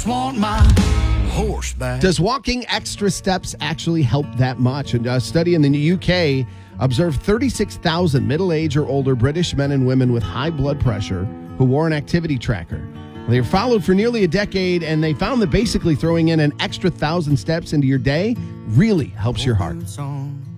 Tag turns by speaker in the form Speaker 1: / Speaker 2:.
Speaker 1: just want my horse back.
Speaker 2: Does walking extra steps actually help that much? A study in the UK observed 36,000 middle-aged or older British men and women with high blood pressure who wore an activity tracker. They were followed for nearly a decade, and they found that basically throwing in an extra 1,000 steps into your day really helps your heart.